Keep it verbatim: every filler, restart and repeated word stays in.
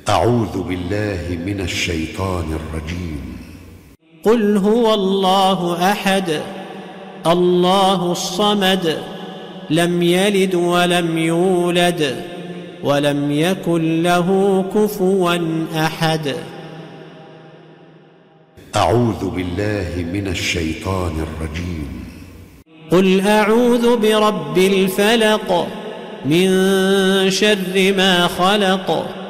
أعوذ بالله من الشيطان الرجيم. قل هو الله أحد الله الصمد لم يلد ولم يولد ولم يكن له كفوا أحد. أعوذ بالله من الشيطان الرجيم. قل أعوذ برب الفلق من شر ما خلق